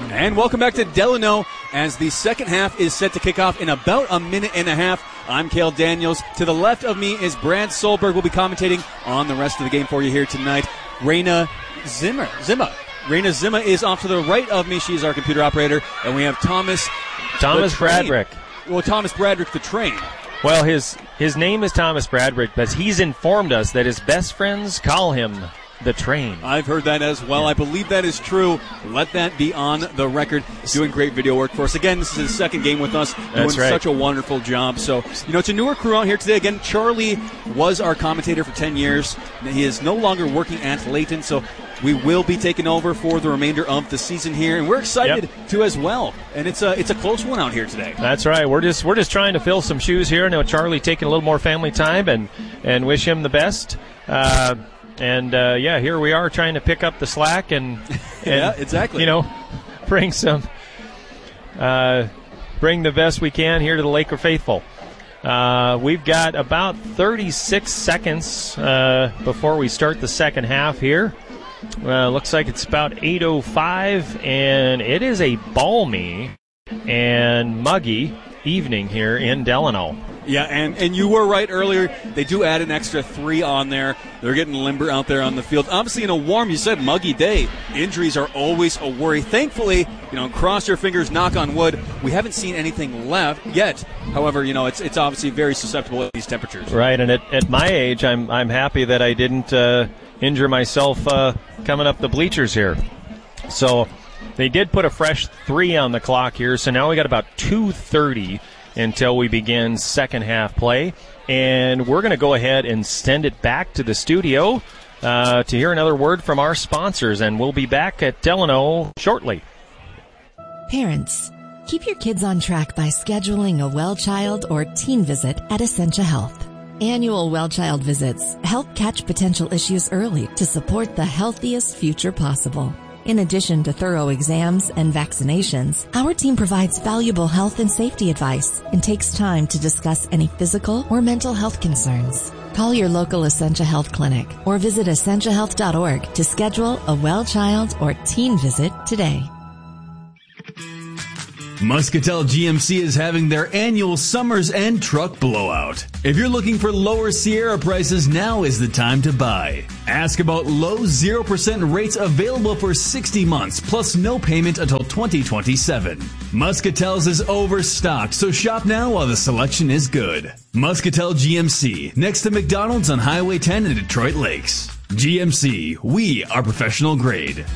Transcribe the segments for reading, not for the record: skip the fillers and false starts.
And welcome back to Delano as the second half is set to kick off in about a minute and a half. I'm Cale Daniels. To the left of me is Brad Solberg. We'll be commentating on the rest of the game for you here tonight. Raina Zimmer is off to the right of me. She's our computer operator. And we have Thomas Bradrick. Well, Thomas Bradrick, the train. Well, his name is Thomas Bradrick, but he's informed us that his best friends call him the train. I've heard that as well. I believe that is true. Let that be on the record. Doing great video work for us. Again, this is his second game with us. Doing such a wonderful job. So, it's a newer crew out here today. Again, Charlie was our commentator for 10 years. He is no longer working at Layton, so we will be taking over for the remainder of the season here, and we're excited to as well. And it's a close one out here today. That's right. We're just trying to fill some shoes here. Now Charlie taking a little more family time, and wish him the best. Here we are trying to pick up the slack and yeah, exactly. Bring the best we can here to the Laker faithful. We've got about 36 seconds before we start the second half here. Looks like it's about 8:05, and it is a balmy and muggy evening here in Delano. Yeah, and you were right earlier. They do add an extra 3 on there. They're getting limber out there on the field. Obviously, in a warm, you said, muggy day, injuries are always a worry. Thankfully, cross your fingers, knock on wood, we haven't seen anything left yet. However, it's obviously very susceptible at these temperatures. Right, and at my age, I'm happy that I didn't injure myself coming up the bleachers here. So they did put a fresh 3 on the clock here, so now we got about 2:30 until we begin second half play. And we're going to go ahead and send it back to the studio to hear another word from our sponsors, and we'll be back at Delano shortly. Parents, keep your kids on track by scheduling a well child or teen visit at Essentia Health. Annual well child visits help catch potential issues early to support the healthiest future possible. In addition to thorough exams and vaccinations, our team provides valuable health and safety advice and takes time to discuss any physical or mental health concerns. Call your local Essentia Health clinic or visit essentiahealth.org to schedule a well child or teen visit today. Muscatel GMC is having their annual Summer's End truck blowout. If you're looking for lower Sierra prices, now is the time to buy. Ask about low 0% rates available for 60 months, plus no payment until 2027. Muscatel's is overstocked, so shop now while the selection is good. Muscatel GMC, next to McDonald's on Highway 10 in Detroit Lakes. GMC, we are professional grade.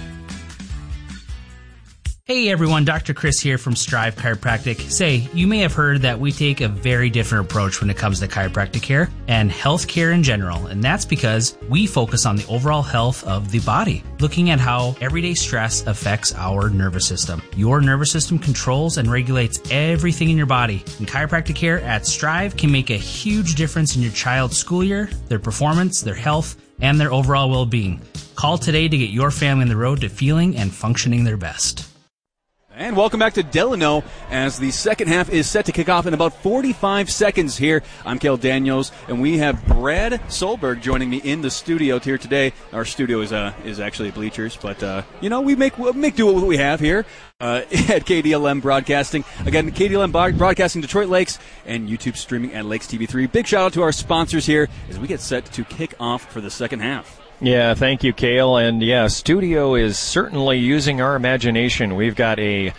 Hey everyone, Dr. Chris here from Strive Chiropractic. Say, you may have heard that we take a very different approach when it comes to chiropractic care and health care in general, and that's because we focus on the overall health of the body, looking at how everyday stress affects our nervous system. Your nervous system controls and regulates everything in your body, and chiropractic care at Strive can make a huge difference in your child's school year, their performance, their health, and their overall well-being. Call today to get your family on the road to feeling and functioning their best. And welcome back to Delano as the second half is set to kick off in about 45 seconds here. I'm Cale Daniels, and we have Brad Solberg joining me in the studio here today. Our studio is actually bleachers, but, we make do with what we have here at KDLM Broadcasting. Again, KDLM Broadcasting Detroit Lakes and YouTube streaming at Lakes TV3. Big shout out to our sponsors here as we get set to kick off for the second half. Yeah, thank you, Cale. And studio is certainly using our imagination. We've got a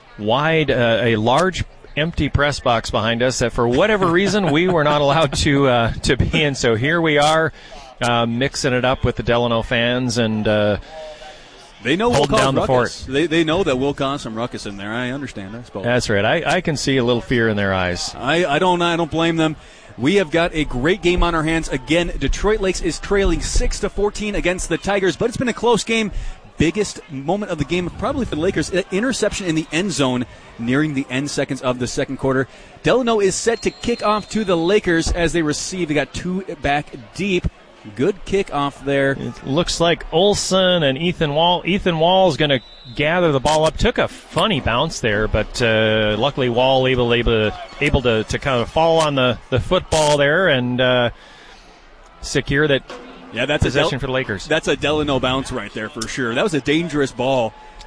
large empty press box behind us that for whatever reason we were not allowed to be in. So here we are mixing it up with the Delano fans, and they know we'll down the fort. They know that we'll cause some ruckus in there. I understand, I suppose. That's right. I can see a little fear in their eyes. I don't blame them. We have got a great game on our hands. Again, Detroit Lakes is trailing 6-14 against the Tigers, but it's been a close game. Biggest moment of the game probably for the Lakers, interception in the end zone nearing the end seconds of the second quarter. Delano is set to kick off to the Lakers as they receive. They got 2 back deep. Good kickoff there. It looks like Olsen and Ethan Wall. Ethan Wall is going to gather the ball up. Took a funny bounce there, but luckily Wall able to kind of fall on the football there and secure that. Yeah, that's possession for the Lakers. That's a Delano bounce right there for sure. That was a dangerous ball.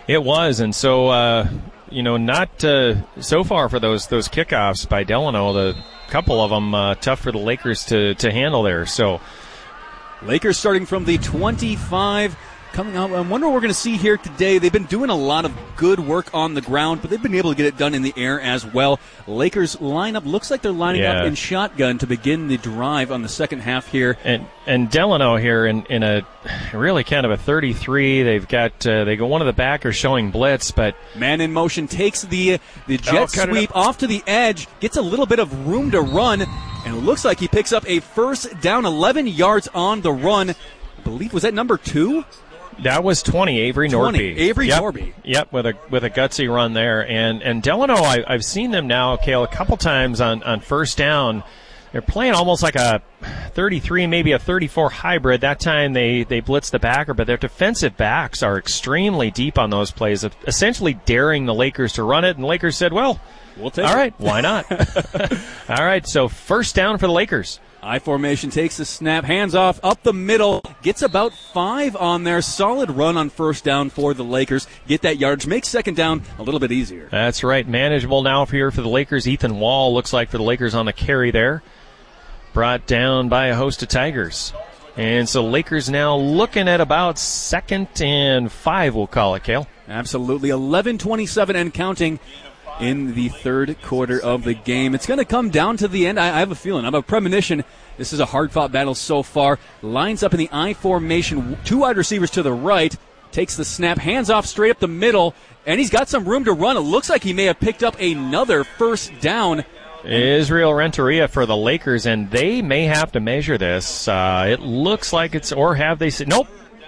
It was, and so not so far for those kickoffs by Delano. The couple of them tough for the Lakers to handle there. So Lakers starting from the 25. Coming out, I wonder what we're going to see here today. They've been doing a lot of good work on the ground, but they've been able to get it done in the air as well. Lakers lineup looks like they're lining up in shotgun to begin the drive on the second half here. And Delano here in a really kind of a 33. They've got they go one of the backers showing blitz, but man in motion takes the jet sweep off to the edge, gets a little bit of room to run, and it looks like he picks up a first down, 11 yards on the run. I believe, was that number 2? That was 20, Avery Nordby. Avery Nordby. Yep, with a gutsy run there. And Delano, I've seen them now, Cale, a couple times on first down. They're playing almost like a 33, maybe a 34 hybrid. That time they blitz the backer, but their defensive backs are extremely deep on those plays, essentially daring the Lakers to run it. And the Lakers said, well, we'll take all it. Right, why not? All right, so first down for the Lakers. I formation, takes the snap, hands off, up the middle, gets about 5 on there. Solid run on first down for the Lakers. Get that yardage, makes second down a little bit easier. That's right. Manageable now here for the Lakers. Ethan Wall looks like for the Lakers on the carry there. Brought down by a host of Tigers. And so Lakers now looking at about 2nd and 5, we'll call it, Cale. Absolutely. 11:27 and counting in the third quarter of the game. It's going to come down to the end. I have a feeling. I have a premonition. This is a hard-fought battle so far. Lines up in the I formation. 2 wide receivers to the right. Takes the snap. Hands off straight up the middle. And he's got some room to run. It looks like he may have picked up another first down. Israel Renteria for the Lakers, and they may have to measure this. It looks like it's, or have they said, nope.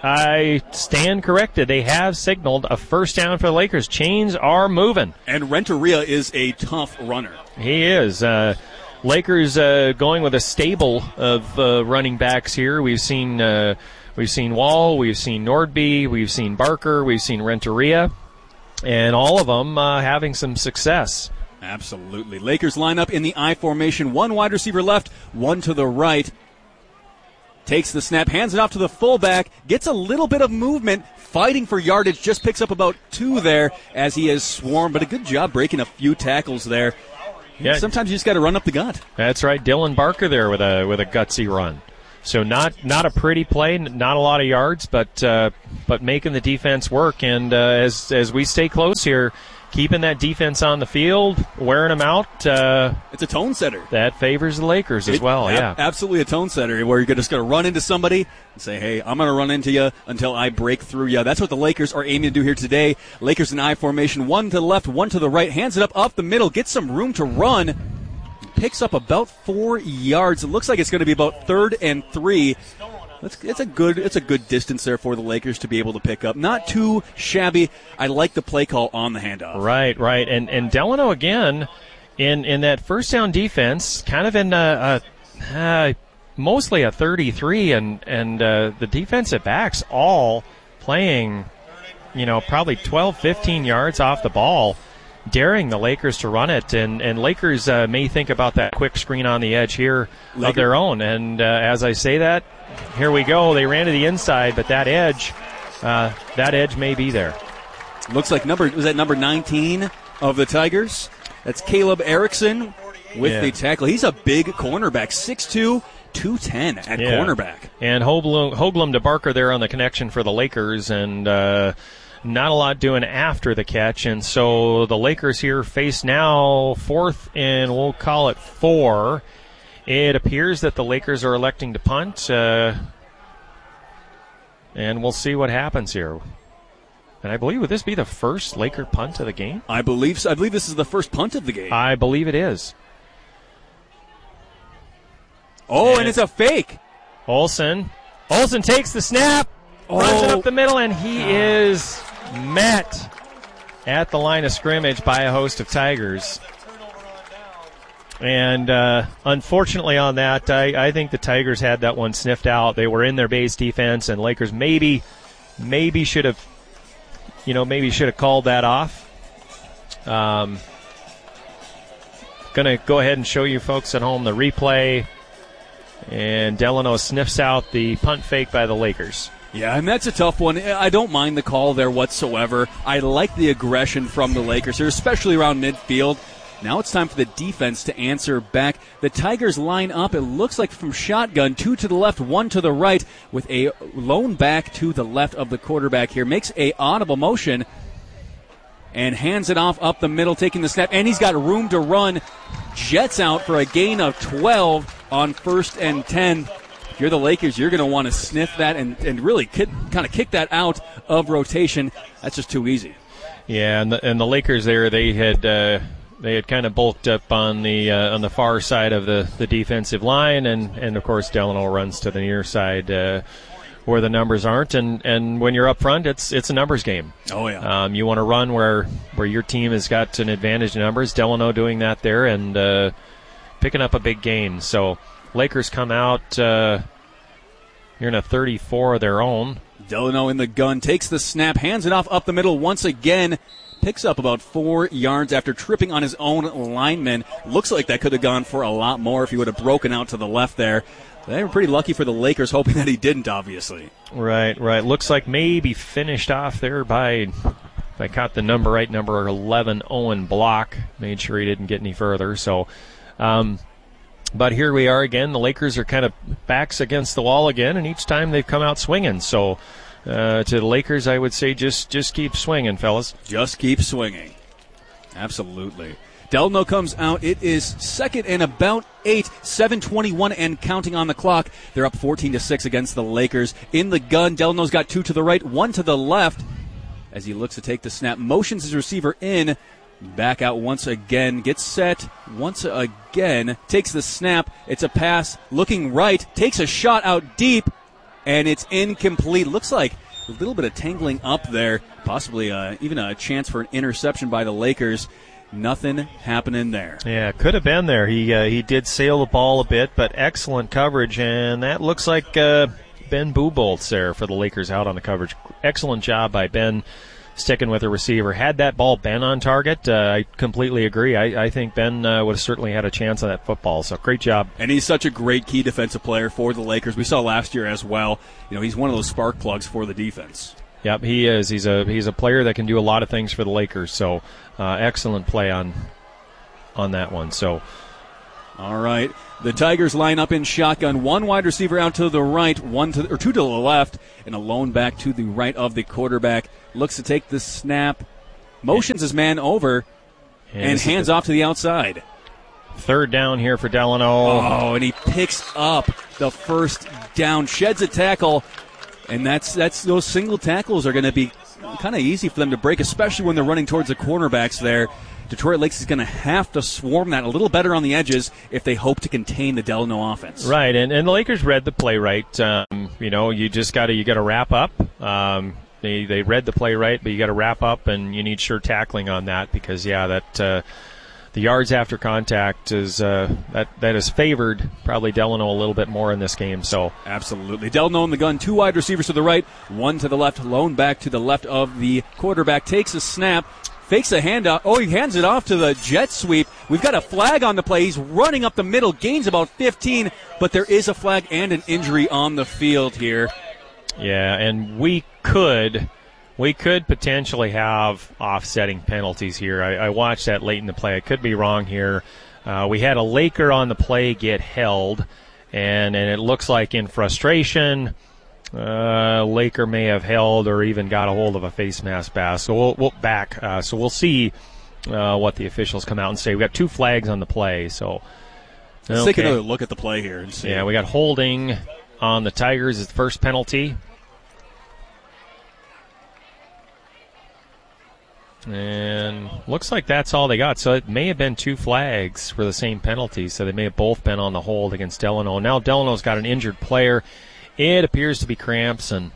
I stand corrected. They have signaled a first down for the Lakers. Chains are moving. And Renteria is a tough runner. He is. Lakers going with a stable of running backs here. We've seen Wall, we've seen Nordby, we've seen Barker, we've seen Renteria, and all of them having some success. Absolutely. Lakers line up in the I formation. 1 wide receiver left, 1 to the right. Takes the snap, hands it off to the fullback, gets a little bit of movement, fighting for yardage, just picks up about 2 there as he has swarmed, but a good job breaking a few tackles there. Yeah. Sometimes you just got to run up the gut. That's right. Dylan Barker there with a gutsy run. So not a pretty play, not a lot of yards, but making the defense work. And as we stay close here, keeping that defense on the field, wearing them out. It's a tone setter. That favors the Lakers as well, yeah. Absolutely a tone setter where you're just going to run into somebody and say, hey, I'm going to run into you until I break through you. That's what the Lakers are aiming to do here today. Lakers in I formation, 1 to the left, 1 to the right, hands it up the middle, gets some room to run, picks up about 4 yards. It looks like it's going to be about 3rd and 3. It's a good distance there for the Lakers to be able to pick up. Not too shabby. I like the play call on the handoff. Right. And Delano again in that first down defense, kind of in mostly a 33, and the defensive backs all playing, probably 12, 15 yards off the ball, daring the Lakers to run it, and Lakers may think about that quick screen on the edge here of their own. And as I say that, here we go. They ran to the inside, but that edge may be there. Looks like number 19 of the Tigers? That's Caleb Erickson with the tackle. He's a big cornerback, 6'2", 210 at cornerback. And Hoagland to Barker there on the connection for the Lakers, and not a lot doing after the catch. And so the Lakers here face now 4th and we'll call it 4. It appears that the Lakers are electing to punt, and we'll see what happens here. And I believe, would this be the first Laker punt of the game? I believe so. I believe this is the first punt of the game. I believe it is. And it's a fake. Olsen takes the snap, runs it up the middle, and he is met at the line of scrimmage by a host of Tigers. And unfortunately on that, I think the Tigers had that one sniffed out. They were in their base defense, and Lakers maybe should have called that off. Going to go ahead and show you folks at home the replay. And Delano sniffs out the punt fake by the Lakers. Yeah, and that's a tough one. I don't mind the call there whatsoever. I like the aggression from the Lakers here, especially around midfield. Now it's time for the defense to answer back. The Tigers line up, it looks like from shotgun, 2 to the left, 1 to the right, with a lone back to the left of the quarterback here. Makes a audible motion and hands it off up the middle, taking the snap, and he's got room to run. Jets out for a gain of 12 on 1st and 10. If you're the Lakers, you're going to want to sniff that and really kind of kick that out of rotation. That's just too easy. Yeah, and the Lakers there, they had kind of bulked up on the far side of the defensive line, and of course Delano runs to the near side where the numbers aren't, and when you're up front, it's a numbers game. Oh yeah. You want to run where your team has got an advantage in numbers. Delano doing that there and picking up a big gain. So Lakers come out here in a 34 of their own. Delano in the gun, takes the snap, hands it off up the middle once again. Picks up about 4 yards after tripping on his own lineman. Looks like that could have gone for a lot more if he would have broken out to the left there. They were pretty lucky for the Lakers, hoping that he didn't, obviously. Right. Looks like maybe finished off there by, if I caught the number right, number 11, Owen Block. Made sure he didn't get any further. So, but here we are again. The Lakers are kind of backs against the wall again, and each time they've come out swinging. So, to the Lakers, I would say just keep swinging, fellas. Just keep swinging. Absolutely. Delano comes out. It is second and about 8, 7:21 and counting on the clock. They're up 14-6 against the Lakers. In the gun, Delano's got 2 to the right, 1 to the left as he looks to take the snap. Motions his receiver in. Back out once again. Gets set once again. Takes the snap. It's a pass. Looking right. Takes a shot out deep. And it's incomplete. Looks like a little bit of tangling up there. Possibly even a chance for an interception by the Lakers. Nothing happening there. Yeah, could have been there. He did sail the ball a bit, but excellent coverage. And that looks like Ben Buboltz there for the Lakers out on the coverage. Excellent job by Ben sticking with the receiver. Had that ball been on target, I completely agree. I think Ben would have certainly had a chance on that football. So great job. And he's such a great key defensive player for the Lakers. We saw last year as well. You know, he's one of those spark plugs for the defense. Yep, he is. He's a player that can do a lot of things for the Lakers. So excellent play on that one. So. All right. The Tigers line up in shotgun. 1 wide receiver out to the right, 2 to the left, and a lone back to the right of the quarterback. Looks to take the snap, motions his man over, and hands off to the outside. Third down here for Delano. Oh, and he picks up the first down, sheds a tackle, and that's those single tackles are going to be kind of easy for them to break, especially when they're running towards the cornerbacks there. Detroit Lakes is going to have to swarm that a little better on the edges if they hope to contain the Delano offense. Right, and the Lakers read the play right. You just got to wrap up. They read the play right, but you got to wrap up, and you need sure tackling on that because the yards after contact is that has favored probably Delano a little bit more in this game. So absolutely, Delano in the gun, 2 wide receivers to the right, 1 to the left, lone back to the left of the quarterback, takes a snap. Fakes a handoff. Oh, he hands it off to the jet sweep. We've got a flag on the play. He's running up the middle, gains about 15, but there is a flag and an injury on the field here. Yeah, and we could potentially have offsetting penalties here. I watched that late in the play. I could be wrong here. We had a Laker on the play get held, and it looks like in frustration, Laker may have held or even got a hold of a face mask pass. So we'll see what the officials come out and say. We got 2 flags on the play. So let's take another look at the play here and see. Yeah, we got holding on the Tigers as the first penalty. And looks like that's all they got. So it may have been 2 flags for the same penalty. So they may have both been on the hold against Delano. Now Delano's got an injured player. It appears to be cramps, and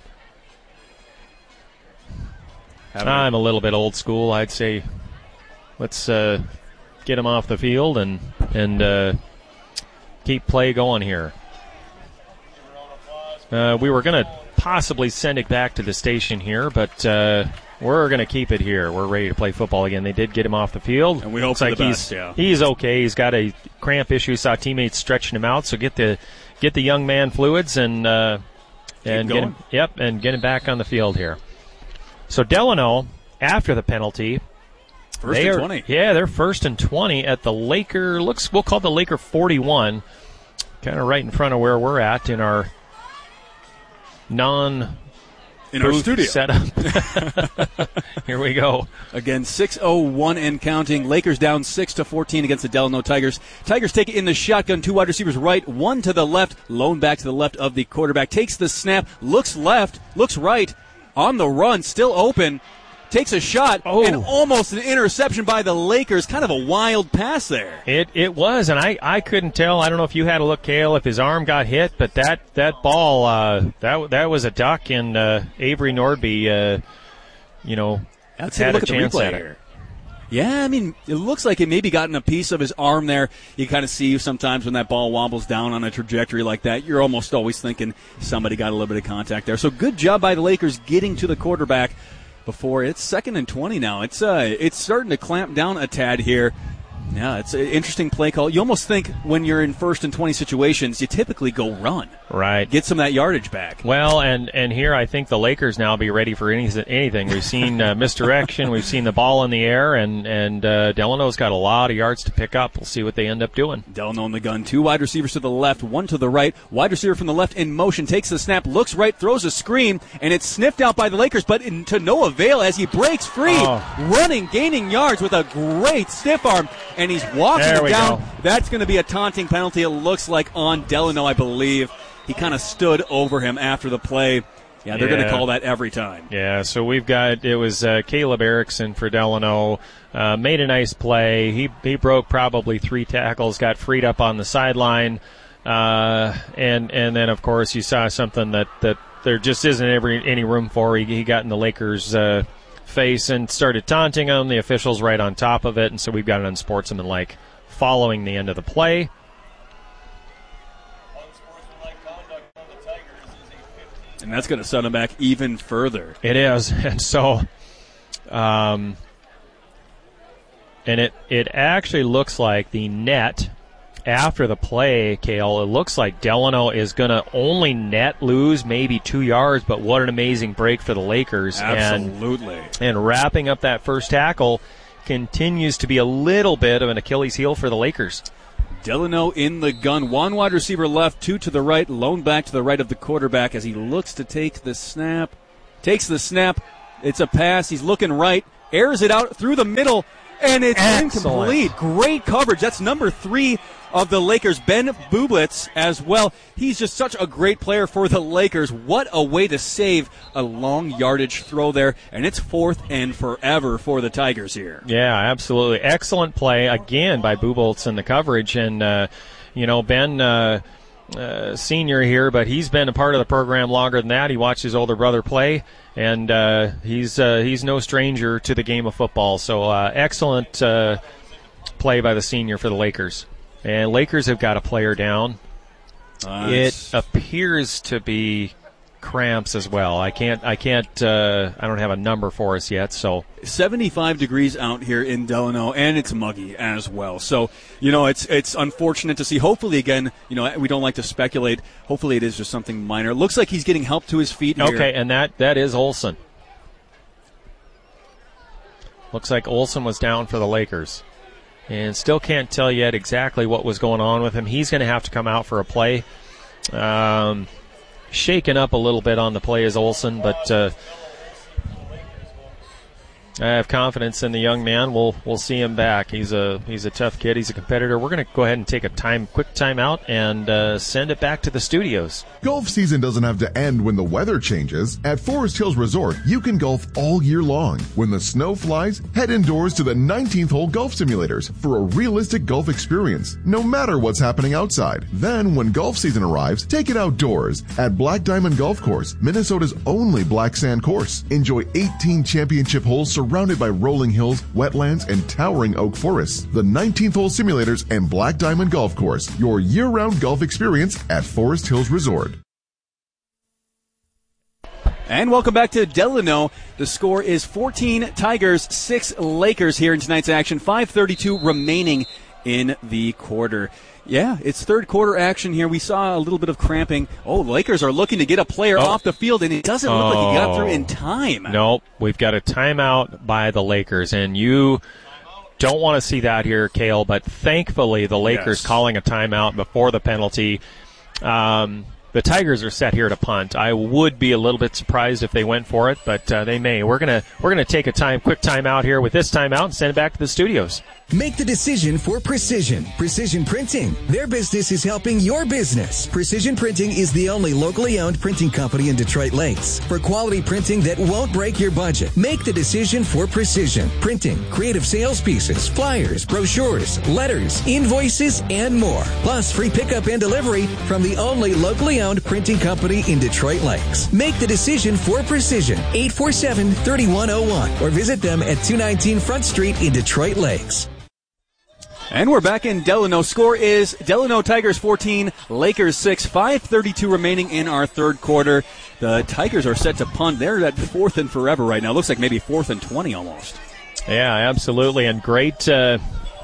I'm a little bit old school. I'd say let's get him off the field and keep play going here. We were going to possibly send it back to the station here, but we're going to keep it here. We're ready to play football again. They did get him off the field. And we hope for the best, yeah. He's okay. He's got a cramp issue. Saw teammates stretching him out, so get the young man fluids and and getting back on the field here. So Delano, after the penalty, First and 20. Yeah, they're 1st and 20 at the Laker. We'll call the Laker 41, kind of right in front of where we're at in our studio setup. Here we go. Again, 6:01 and counting. Lakers down 6-14 against the Delano Tigers. Tigers take it in the shotgun. 2 wide receivers right, 1 to the left. Lone back to the left of the quarterback. Takes the snap, looks left, looks right. On the run, still open. Takes a shot, and almost an interception by the Lakers. Kind of a wild pass there. It was, and I couldn't tell. I don't know if you had a look, Cale, if his arm got hit, but that ball, that was a duck, and Avery Nordby, had a chance at it. Yeah, I mean, it looks like it maybe gotten a piece of his arm there. You kind of see sometimes when that ball wobbles down on a trajectory like that, you're almost always thinking somebody got a little bit of contact there. So good job by the Lakers getting to the quarterback before it's 2nd and 20 now. It's starting to clamp down a tad here. Yeah, it's an interesting play call. You almost think when you're in 1st and 20 situations, you typically go run. Right. Get some of that yardage back. Well, and here I think the Lakers now be ready for anything. We've seen misdirection. We've seen the ball in the air, and Delano's got a lot of yards to pick up. We'll see what they end up doing. Delano in the gun. 2 wide receivers to the left, 1 to the right. Wide receiver from the left in motion, takes the snap, looks right, throws a screen, and it's sniffed out by the Lakers, but to no avail as he breaks free, running, gaining yards with a great stiff arm, and he's walking it down. Go. That's going to be a taunting penalty, it looks like, on Delano, I believe. He kind of stood over him after the play. Yeah, they're going to call that every time. Yeah, so it was Caleb Erickson for Delano. Made a nice play. He broke probably 3 tackles, got freed up on the sideline. And then, of course, you saw something that there just isn't any room for. He got in the Lakers' face and started taunting him. The official's right on top of it, and so we've got an unsportsmanlike following the end of the play. And that's going to set him back even further. It is. And so, and it actually looks like the net after the play, Cale, it looks like Delano is going to only net lose maybe 2 yards, but what an amazing break for the Lakers. Absolutely. And wrapping up that first tackle continues to be a little bit of an Achilles heel for the Lakers. Delano in the gun. 1 wide receiver left, 2 to the right. Lone back to the right of the quarterback as he looks to take the snap. Takes the snap. It's a pass. He's looking right. Airs it out through the middle. And it's incomplete. Great coverage. That's number 3 of the Lakers, Ben Bublitz, as well. He's just such a great player for the Lakers. What a way to save a long yardage throw there. And it's 4th and forever for the Tigers here. Yeah, absolutely. Excellent play, again, by Bublitz in the coverage. And, Ben, senior here, but he's been a part of the program longer than that. He watched his older brother play, and he's no stranger to the game of football. So excellent play by the senior for the Lakers. And Lakers have got a player down. It appears to be cramps as well. I don't have a number for us yet. So 75 degrees out here in Delano, and it's muggy as well. So, it's unfortunate to see. Hopefully, again, we don't like to speculate. Hopefully it is just something minor. It looks like he's getting help to his feet here. Okay, and that is Olsen. Looks like Olsen was down for the Lakers. And still can't tell yet exactly what was going on with him. He's going to have to come out for a play. Shaken up a little bit on the play as Olsen, but I have confidence in the young man. We'll see him back. He's a tough kid. He's a competitor. We're going to go ahead and take a quick timeout and send it back to the studios. Golf season doesn't have to end when the weather changes. At Forest Hills Resort, you can golf all year long. When the snow flies, head indoors to the 19th hole golf simulators for a realistic golf experience, no matter what's happening outside. Then, when golf season arrives, take it outdoors at Black Diamond Golf Course, Minnesota's only black sand course. Enjoy 18 championship holes surrounded by rolling hills, wetlands, and towering oak forests. The 19th hole simulators and Black Diamond Golf Course, your year-round golf experience at Forest Hills Resort. And welcome back to Delano. The score is 14 Tigers, 6 Lakers here in tonight's action. 5:32 remaining in the quarter. Yeah, it's third quarter action here. We saw a little bit of cramping. Oh, Lakers are looking to get a player off the field, and it doesn't look like he got through in time. Nope, we've got a timeout by the Lakers, and you don't want to see that here, Cale, but thankfully the Lakers calling a timeout before the penalty. The Tigers are set here to punt. I would be a little bit surprised if they went for it, but they may. We're gonna take a quick timeout here with this timeout and send it back to the studios. Make the decision for Precision. Precision Printing. Their business is helping your business. Precision Printing is the only locally owned printing company in Detroit Lakes. For quality printing that won't break your budget, make the decision for Precision Printing. Creative sales pieces, flyers, brochures, letters, invoices, and more. Plus free pickup and delivery from the only locally owned printing company in Detroit Lakes. Make the decision for Precision. 847-3101 or visit them at 219 Front Street in Detroit Lakes. And we're back in Delano. Score is Delano Tigers 14, Lakers 6, 5:32 remaining in our third quarter. The Tigers are set to punt. They're at 4th and forever right now. Looks like maybe 4th and 20 almost. Yeah, absolutely. And great work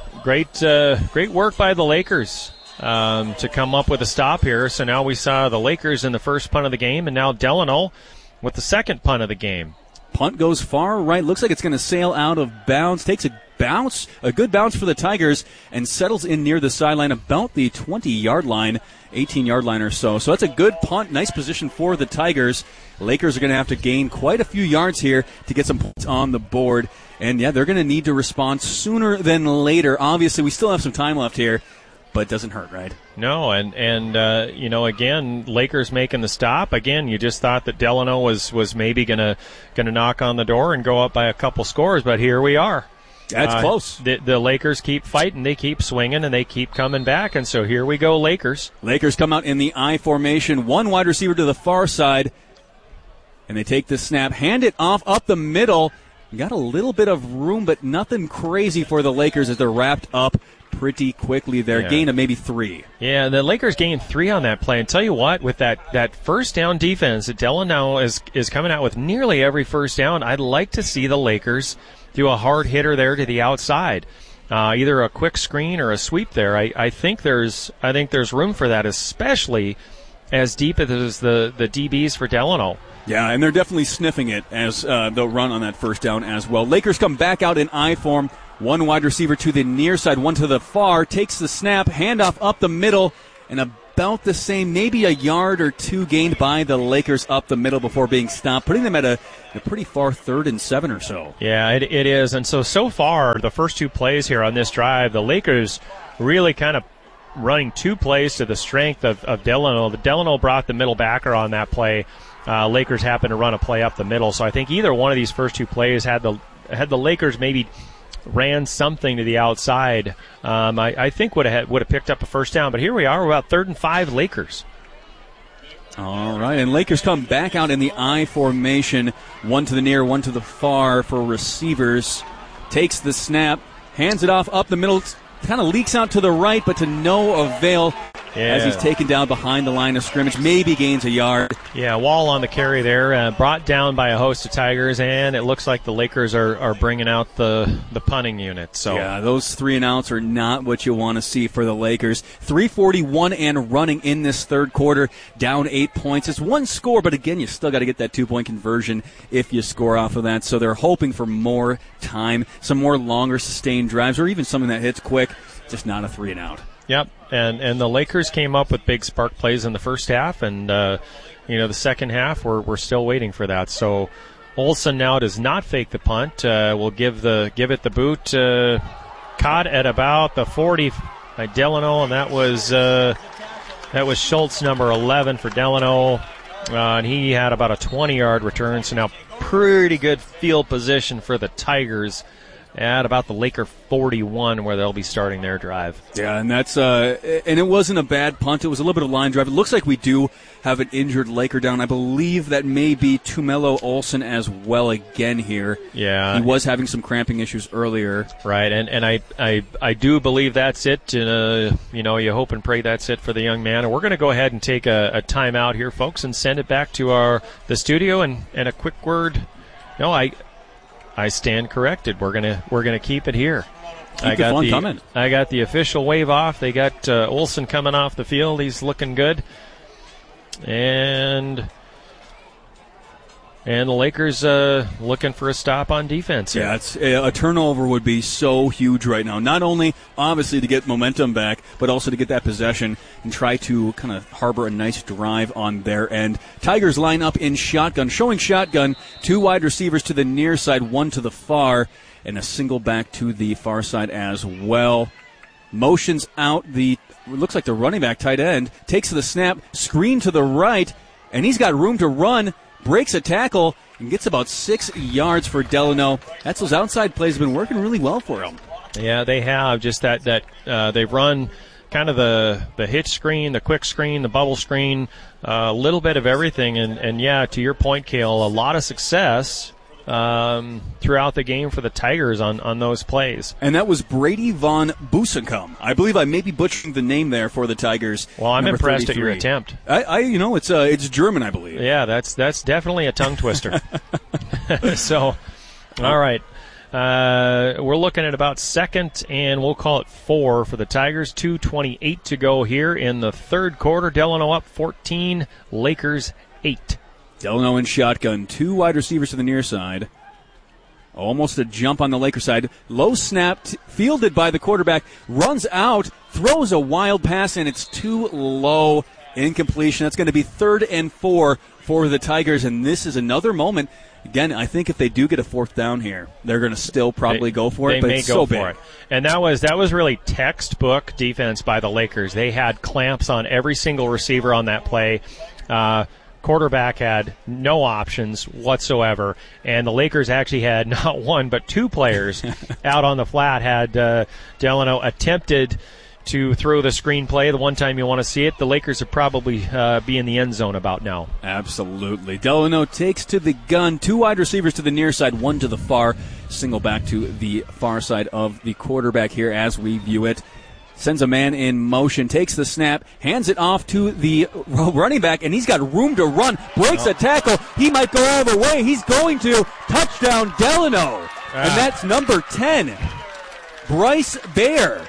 by the Lakers to come up with a stop here. So now we saw the Lakers in the first punt of the game, and now Delano with the second punt of the game. Punt goes far right. Looks like it's going to sail out of bounds. Takes a good bounce for the Tigers, and settles in near the sideline about the 20-yard line, 18-yard line or so. So that's a good punt. Nice position for the Tigers. Lakers are going to have to gain quite a few yards here to get some points on the board. And, yeah, they're going to need to respond sooner than later. Obviously, we still have some time left here, but it doesn't hurt, right? No, and again, Lakers making the stop. Again, you just thought that Delano was maybe gonna knock on the door and go up by a couple scores, but here we are. That's close. The Lakers keep fighting, they keep swinging, and they keep coming back, and so here we go, Lakers. Lakers come out in the I formation, one wide receiver to the far side, and they take the snap, hand it off up the middle. Got a little bit of room, but nothing crazy for the Lakers as they're wrapped up pretty quickly there. Yeah. Gain of maybe 3. Yeah, the Lakers gained 3 on that play. And tell you what, with that first down defense that Delano is coming out with nearly every first down, I'd like to see the Lakers do a hard hitter there to the outside. Either a quick screen or a sweep there. I think there's room for that, especially as deep as the DBs for Delano. Yeah, and they're definitely sniffing it as they'll run on that first down as well. Lakers come back out in I form. One wide receiver to the near side, one to the far, takes the snap, handoff up the middle, and about the same, maybe a yard or 2 gained by the Lakers up the middle before being stopped, putting them at a pretty far 3rd and 7 or so. Yeah, it is. And so far, the first 2 plays here on this drive, the Lakers really kind of running 2 plays to the strength of Delano. The Delano brought the middle backer on that play. Lakers happened to run a play up the middle. So I think either one of these first 2 plays had the Lakers maybe ran something to the outside, I think would have picked up a first down. But here we are, we're about 3rd and 5 Lakers. All right, and Lakers come back out in the I formation, one to the near, one to the far for receivers. Takes the snap, hands it off up the middle, kind of leaks out to the right, but to no avail. As he's taken down behind the line of scrimmage, maybe gains a yard. Yeah, Wall on the carry there, brought down by a host of Tigers, and it looks like the Lakers are bringing out the punting unit. So yeah, those 3 and outs are not what you want to see for the Lakers. 3:41 and running in this third quarter, down 8 points. It's 1 score, but again, you still got to get that 2-point conversion if you score off of that. So they're hoping for more time, some more longer sustained drives, or even something that hits quick, just not a 3 and out. Yep, and the Lakers came up with big spark plays in the first half, and the second half we're still waiting for that. So Olsen now does not fake the punt. Will give it the boot. Caught at about the 40 by Delano, and that was Schultz, number 11 for Delano, and he had about a 20-yard return. So now pretty good field position for the Tigers at about the Laker 41, where they'll be starting their drive. Yeah, and that's and it wasn't a bad punt. It was a little bit of line drive. It looks like we do have an injured Laker down. I believe that may be Tumelo Olsen as well again here. Yeah, he was having some cramping issues earlier. Right, and I do believe that's it. You hope and pray that's it for the young man. And we're going to go ahead and take a timeout here, folks, and send it back to the studio. And a quick word. No, I stand corrected. We're gonna keep it here. Keep the fun coming. I got the official wave off. They got Olsen coming off the field. He's looking good. And the Lakers looking for a stop on defense here. Yeah, a turnover would be so huge right now. Not only, obviously, to get momentum back, but also to get that possession and try to kind of harbor a nice drive on their end. Tigers line up in shotgun, showing shotgun, 2 wide receivers to the near side, 1 to the far, and a single back to the far side as well. Motions out looks like the running back, tight end, takes the snap, screen to the right, and he's got room to run, breaks a tackle, and gets about 6 yards for Delano. That's those outside plays have been working really well for him. Yeah, they have. Just that they've run kind of the hitch screen, the quick screen, the bubble screen, a little bit of everything. And yeah, to your point, Cale, a lot of success throughout the game for the Tigers on those plays. And that was Brady Von Busenkamp. I believe I may be butchering the name there for the Tigers. Well, I'm impressed 33. at your attempt. It's German, I believe. Yeah, that's definitely a tongue twister. So, all right. We're looking at about 2nd, and we'll call it 4 for the Tigers. 2:28 to go here in the third quarter. Delano up 14, Lakers 8. Delano in shotgun, 2 wide receivers to the near side. Almost a jump on the Lakers side. Low snap, fielded by the quarterback, runs out, throws a wild pass, and it's too low. Incompletion. That's going to be 3rd and 4 for the Tigers, and this is another moment. Again, I think if they do get a 4th down here, they're going to still probably go for it. They may go for it. And that was really textbook defense by the Lakers. They had clamps on every single receiver on that play. Quarterback had no options whatsoever, and the Lakers actually had not 1 but 2 players out on the flat. Had Delano attempted to throw the screen play the one time you want to see it, the Lakers would probably be in the end zone about now. Absolutely. Delano takes to the gun, 2 wide receivers to the near side, 1 to the far, single back to the far side of the quarterback here as we view it. Sends a man in motion, takes the snap, hands it off to the running back, and he's got room to run, breaks a tackle. He might go all the way. He's going to. Touchdown, Delano. And that's number 10, Bryce Beyer.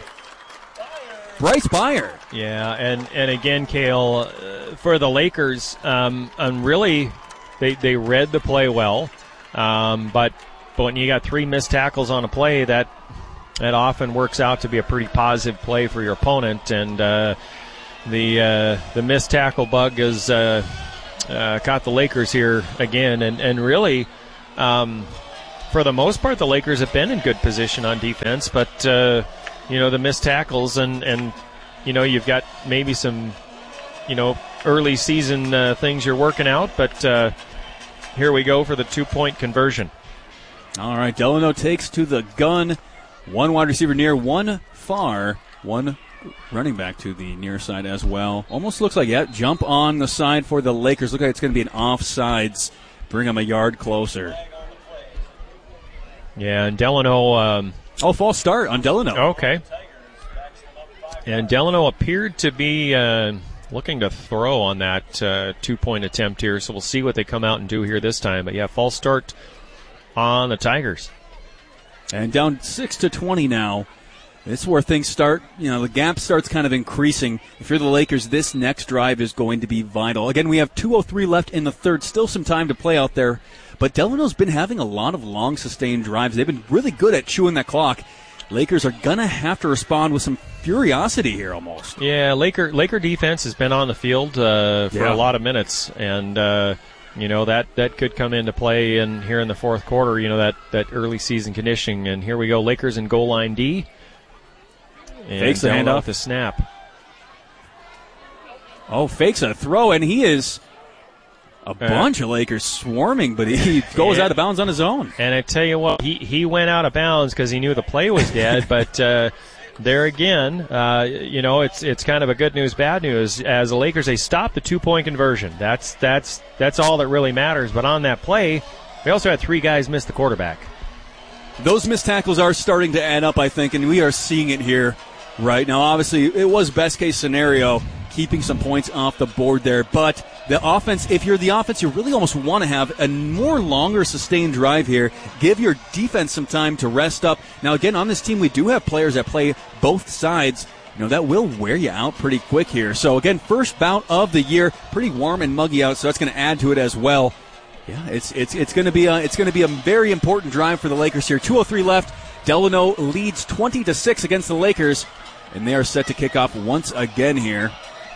Yeah, and again, Cale, for the Lakers, really, they read the play well. But when you got 3 missed tackles on a play, that often works out to be a pretty positive play for your opponent, and the missed tackle bug has caught the Lakers here again, and really, for the most part, the Lakers have been in good position on defense, but the missed tackles and you've got maybe some early season things you're working out, but here we go for the 2-point conversion. All right, Delano takes to the gun. 1 wide receiver near, 1 far, 1 running back to the near side as well. Almost looks like, jump on the side for the Lakers. Look like it's going to be an offsides. Bring them a yard closer. Yeah, and Delano... false start on Delano. Okay. And Delano appeared to be looking to throw on that 2-point attempt here, so we'll see what they come out and do here this time. But, false start on the Tigers. And down 6-20 now. This is where things start. The gap starts kind of increasing. If you're the Lakers, this next drive is going to be vital. Again, we have 2:03 left in the third. Still some time to play out there. But Delano's been having a lot of long, sustained drives. They've been really good at chewing that clock. Lakers are going to have to respond with some furiosity here almost. Yeah, Laker defense has been on the field for a lot of minutes. And, that could come into play here in the fourth quarter, that early season conditioning. And here we go, Lakers in goal line D. And fakes the handoff. The snap. Fakes a throw, and he is a bunch of Lakers swarming, but he goes out of bounds on his own. And I tell you what, he went out of bounds because he knew the play was dead, but there again, it's kind of a good news, bad news. As the Lakers, they stopped the 2-point conversion. That's all that really matters. But on that play, we also had 3 guys miss the quarterback. Those missed tackles are starting to add up, I think, and we are seeing it here right now. Obviously, it was best case scenario, keeping some points off the board there, but The offense, if you're the offense, you really almost want to have a more longer sustained drive here. Give your defense some time to rest up. Now, again, on this team, we do have players that play both sides. That will wear you out pretty quick here. So, again, first bout of the year, pretty warm and muggy out, so that's going to add to it as well. Yeah, it's going to be a very important drive for the Lakers here. 2:03 left. Delano leads 20-6 against the Lakers, and they are set to kick off once again here.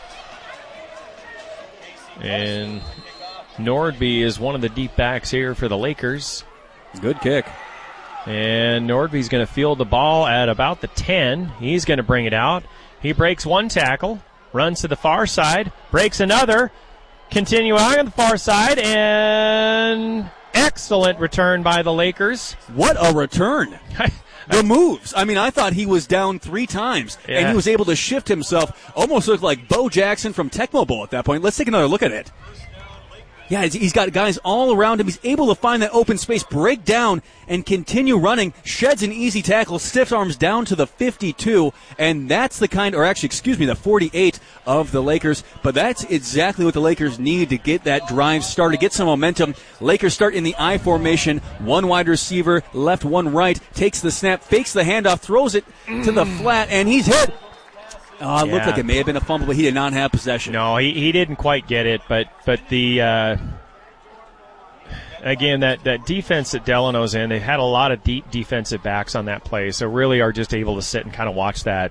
And Nordby is one of the deep backs here for the Lakers. Good kick. And Nordby's going to field the ball at about the 10. He's going to bring it out. He breaks one tackle, runs to the far side, breaks another, continue on the far side, and excellent return by the Lakers. What a return. The moves. I mean, I thought he was down 3 times, and he was able to shift himself. Almost looked like Bo Jackson from Tecmo Bowl at that point. Let's take another look at it. Yeah, he's got guys all around him. He's able to find that open space, break down, and continue running. Sheds an easy tackle, stiff arms down to the 52, and that's the the 48 of the Lakers. But that's exactly what the Lakers need to get that drive started, get some momentum. Lakers start in the I formation. One wide receiver, left, one right, takes the snap, fakes the handoff, throws it to the flat, and he's hit. It looked like it may have been a fumble, but he did not have possession. No, he didn't quite get it, but the again, that defense that Delano's in, they had a lot of deep defensive backs on that play, so really are just able to sit and kind of watch that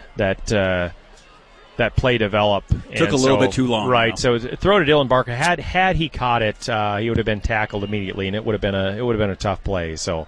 play develop. Took a little bit too long. Right, so throw to Dylan Barker. Had he caught it, he would have been tackled immediately, and it would have been a tough play. So,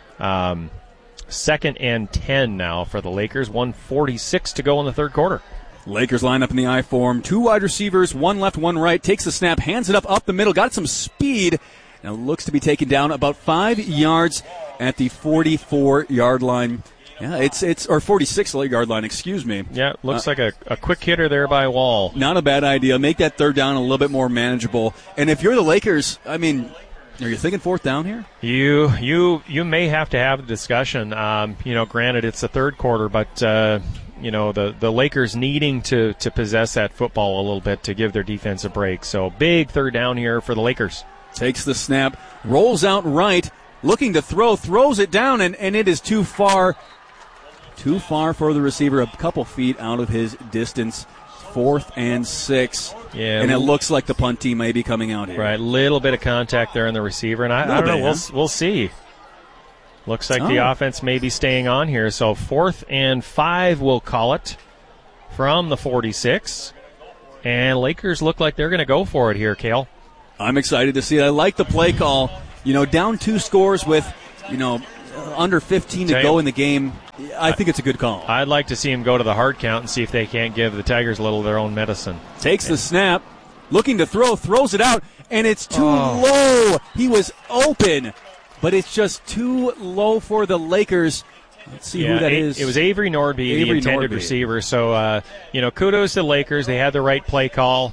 2nd and 10 now for the Lakers. 1:46 to go in the third quarter. Lakers line up in the I form. 2 wide receivers, one left, one right. Takes the snap, hands it up the middle. Got some speed. Now looks to be taken down about 5 yards at the 44-yard line. Yeah, it's 46-yard line, excuse me. Yeah, looks like a quick hitter there by Wall. Not a bad idea. Make that third down a little bit more manageable. And if you're the Lakers, I mean, are you thinking 4th down here? You may have to have the discussion. Granted it's the third quarter, but the Lakers needing to possess that football a little bit to give their defense a break. So big third down here for the Lakers. Takes the snap, rolls out right, looking to throws it down, and it is too far. Too far for the receiver, a couple feet out of his distance. 4th and 6. Yeah, and it looks like the punt team may be coming out here. Right, little bit of contact there on the receiver, and I don't know. We'll see. Looks like the offense may be staying on here. So 4th and 5, we'll call it, from the 46. And Lakers look like they're going to go for it here, Cale. I'm excited to see it. I like the play call. Down 2 scores with, under 15 to go in the game. I think it's a good call. I'd like to see him go to the hard count and see if they can't give the Tigers a little of their own medicine. Takes the snap, looking to throws it out, and it's too low. He was open, but it's just too low for the Lakers. Let's see who that is. It was Avery Nordby, the intended receiver. So, kudos to the Lakers. They had the right play call.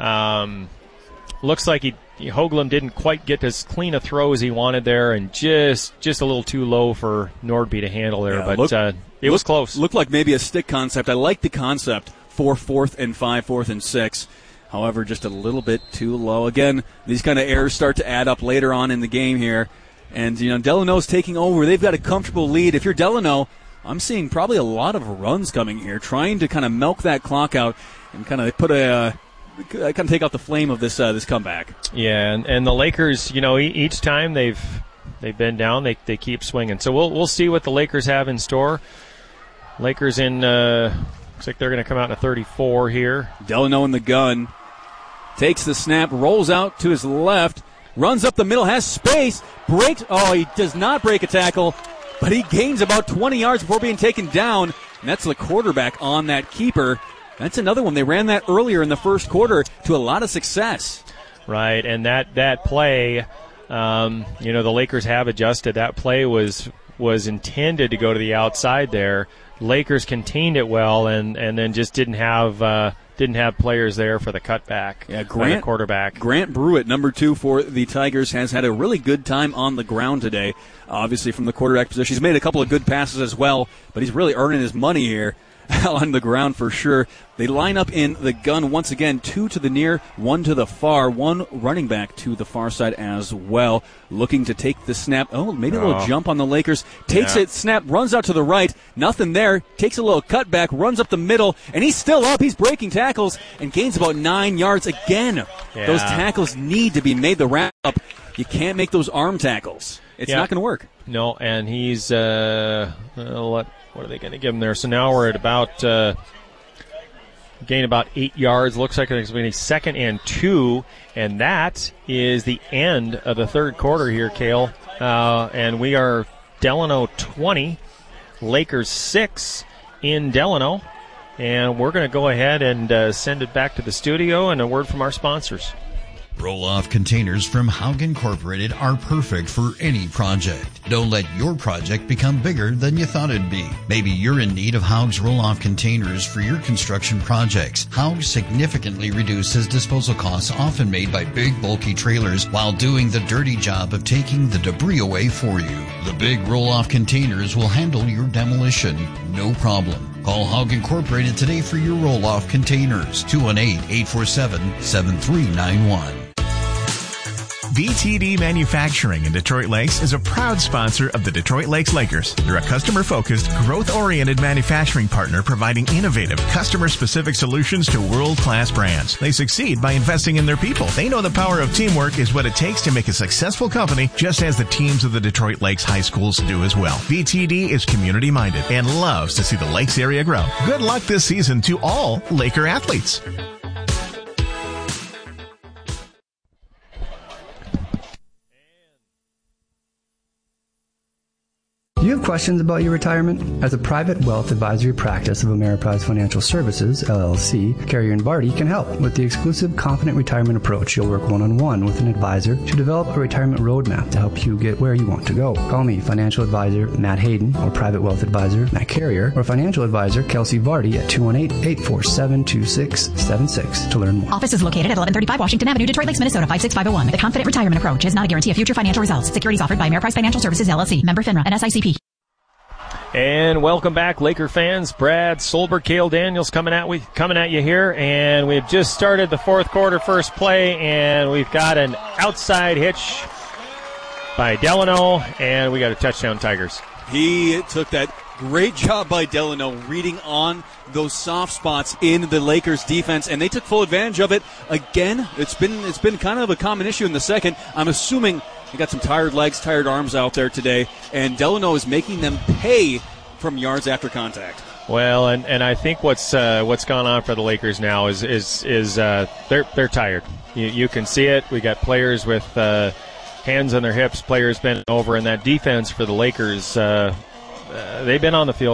Looks like Hoagland didn't quite get as clean a throw as he wanted there, and just a little too low for Nordby to handle there. Yeah, but it was close. Looked like maybe a stick concept. I like the concept for 4th and 5, 4th and 6. However, just a little bit too low. Again, these kind of errors start to add up later on in the game here. And, Delano's taking over. They've got a comfortable lead. If you're Delano, I'm seeing probably a lot of runs coming here, trying to kind of milk that clock out and kind of take out the flame of this comeback. Yeah, and the Lakers, each time they've been down, they keep swinging. So we'll see what the Lakers have in store. Lakers in looks like they're going to come out in a 34 here. Delano in the gun, takes the snap, rolls out to his left, runs up the middle, has space, breaks. Oh, he does not break a tackle, but he gains about 20 yards before being taken down. And that's the quarterback on that keeper. That's another one. They ran that earlier in the first quarter to a lot of success. Right, and that play, the Lakers have adjusted. That play was intended to go to the outside there. Lakers contained it well, and then just didn't have players there for the cutback. Yeah, the quarterback. Grant Brewitt, number 2 for the Tigers, has had a really good time on the ground today. Obviously from the quarterback position. He's made a couple of good passes as well, but he's really earning his money here. on the ground for sure. They line up in the gun once again, 2 to the near, 1 to the far, 1 running back to the far side as well, looking to take the snap. Oh, maybe a little jump on the Lakers. Takes it, snap, runs out to the right, nothing there, takes a little cutback, runs up the middle, and he's still up. He's breaking tackles and gains about 9 yards again. Yeah. Those tackles need to be made the wrap up. You can't make those arm tackles. It's not going to work. No, and he's, what are they going to give him there? So now we're at about, gain about 8 yards. Looks like it's going to be 2nd and 2, and that is the end of the third quarter here, Cale. And we are Delano 20, Lakers 6 in Delano. And we're going to go ahead and send it back to the studio and a word from our sponsors. Roll-off containers from Haug Incorporated are perfect for any project. Don't let your project become bigger than you thought it'd be. Maybe you're in need of Haug's roll-off containers for your construction projects. Haug significantly reduces disposal costs often made by big, bulky trailers while doing the dirty job of taking the debris away for you. The big roll-off containers will handle your demolition, no problem. Call Haug Incorporated today for your roll-off containers. 218-847-7391. VTD Manufacturing in Detroit Lakes is a proud sponsor of the Detroit Lakes Lakers. They're a customer-focused, growth-oriented manufacturing partner providing innovative, customer-specific solutions to world-class brands. They succeed by investing in their people. They know the power of teamwork is what it takes to make a successful company, just as the teams of the Detroit Lakes high schools do as well. VTD is community-minded and loves to see the Lakes area grow. Good luck this season to all Laker athletes. Do you have questions about your retirement? As a private wealth advisory practice of Ameriprise Financial Services, LLC, Carrier & Barty can help with the exclusive Confident Retirement Approach. You'll work one-on-one with an advisor to develop a retirement roadmap to help you get where you want to go. Call me, Financial Advisor Matt Hayden, or Private Wealth Advisor Matt Carrier, or Financial Advisor Kelsey Vardy at 218-847-2676 to learn more. Office is located at 1135 Washington Avenue, Detroit Lakes, Minnesota 56501. The Confident Retirement Approach is not a guarantee of future financial results. Securities offered by Ameriprise Financial Services, LLC, member FINRA, and SICP. And welcome back, Laker fans. Brad Solberg, Cale Daniels coming at you here, and we've just started the fourth quarter, first play, and we've got an outside hitch by Delano, and we got a touchdown, Tigers. He took that great job by Delano reading on those soft spots in the Lakers defense, and they took full advantage of it. Again, it's been kind of a common issue in the second. I'm assuming they got some tired legs, tired arms out there today, and Delano is making them pay from yards after contact. Well, and I think what's gone on for the Lakers now is they're tired. You can see it. We got players with hands on their hips, players bent over, and that defense for the Lakers, they've been on the field